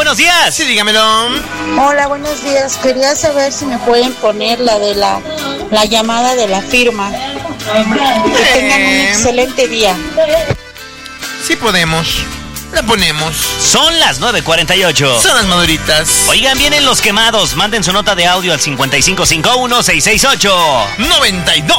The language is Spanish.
buenos días. Sí, dígamelo. Hola, buenos días. Quería saber si me pueden poner la de la llamada de la firma. Que tengan un excelente día. Sí podemos. La ponemos. Son las 9:48. Son las maduritas. Oigan, vienen los quemados. Manden su nota de audio al 5551-668-92.